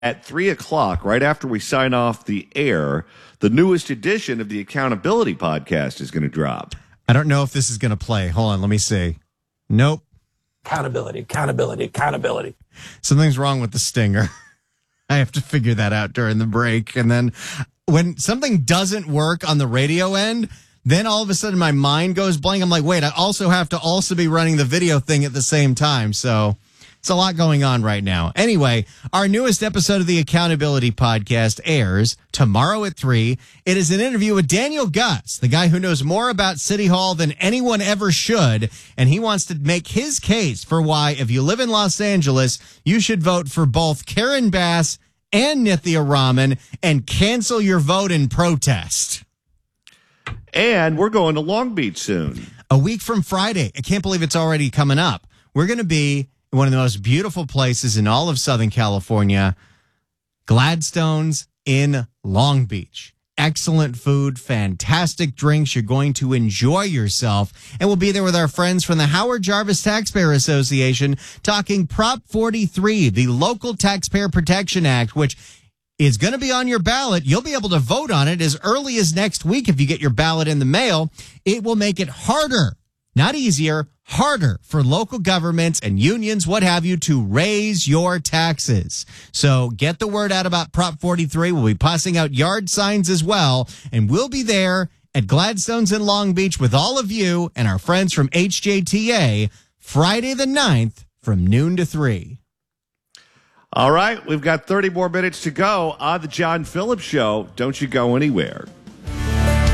at 3 o'clock, right after we sign off the air, the newest edition of the Accountability Podcast is going to drop. I don't know if this is going to play. Hold on, let me see. Nope. Accountability. Something's wrong with the stinger. I have to figure that out during the break. And then when something doesn't work on the radio end, then all of a sudden my mind goes blank. I'm like, wait, I also have to be running the video thing at the same time. So it's a lot going on right now. Anyway, our newest episode of the Accountability Podcast airs tomorrow at 3. It is an interview with Daniel Gus, the guy who knows more about City Hall than anyone ever should. And he wants to make his case for why, if you live in Los Angeles, you should vote for both Karen Bass and Nithya Raman and cancel your vote in protest. And we're going to Long Beach soon. A week from Friday. I can't believe it's already coming up. We're going to be one of the most beautiful places in all of Southern California, Gladstone's in Long Beach. Excellent food, fantastic drinks. You're going to enjoy yourself. And we'll be there with our friends from the Howard Jarvis Taxpayer Association talking Prop 43, the Local Taxpayer Protection Act, which is going to be on your ballot. You'll be able to vote on it as early as next week if you get your ballot in the mail. It will make it harder, not easier, harder for local governments and unions, what have you, to raise your taxes. So get the word out about Prop 43. We'll be passing out yard signs as well, and we'll be there at Gladstone's in Long Beach with all of you and our friends from HJTA Friday the 9th from noon to 3. All right, we've got 30 more minutes to go on the John Phillips Show. Don't you go anywhere.